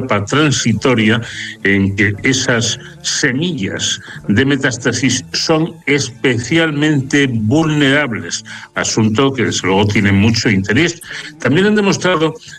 etapa transitoria en que esas semillas de metástasis son especialmente vulnerables, asunto que desde luego tiene mucho interés. También han demostrado